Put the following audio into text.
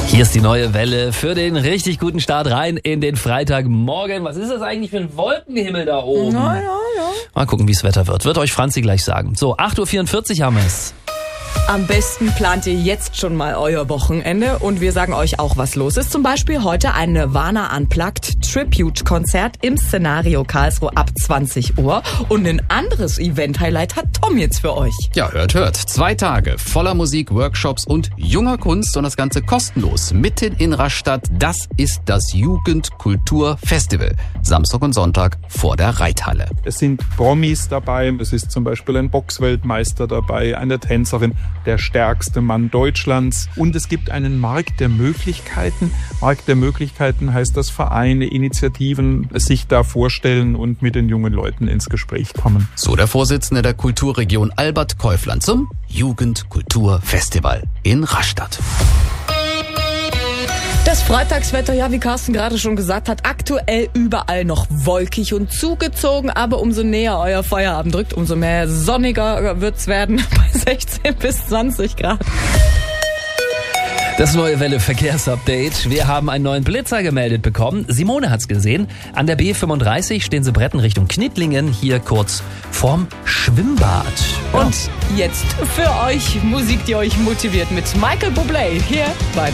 Hier ist die neue Welle für den richtig guten Start rein in den Freitagmorgen. Was ist das eigentlich für ein Wolkenhimmel da oben? Ja. Mal gucken, wie das Wetter wird. Wird euch Franzi gleich sagen. So, 8.44 Uhr haben wir es. Am besten plant ihr jetzt schon mal euer Wochenende und wir sagen euch auch, was los ist. Zum Beispiel heute ein Nirvana Unplugged Tribute-Konzert im Szenario Karlsruhe ab 20 Uhr. Und ein anderes Event-Highlight hat Tom jetzt für euch. Ja, hört. 2 Tage voller Musik, Workshops und junger Kunst und das Ganze kostenlos. Mitten in Rastatt, das ist das Jugendkulturfestival. Samstag und Sonntag vor der Reithalle. Es sind Promis dabei, es ist zum Beispiel ein Boxweltmeister dabei, eine Tänzerin, der stärkste Mann Deutschlands. Und es gibt einen Markt der Möglichkeiten. Markt der Möglichkeiten heißt, dass Vereine, Initiativen sich da vorstellen und mit den jungen Leuten ins Gespräch kommen. So der Vorsitzende der Kulturregion Albert Käufland zum Jugendkulturfestival in Rastatt. Das Freitagswetter, ja, wie Carsten gerade schon gesagt hat, aktuell überall noch wolkig und zugezogen, aber umso näher euer Feierabend rückt, umso mehr sonniger wird's werden bei 16 bis 20 Grad. Das neue Welle Verkehrsupdate. Wir haben einen neuen Blitzer gemeldet bekommen. Simone hat's gesehen. An der B35 stehen sie Bretten Richtung Knittlingen, hier kurz vorm Schwimmbad. Und jetzt für euch Musik, die euch motiviert mit Michael Bublé hier bei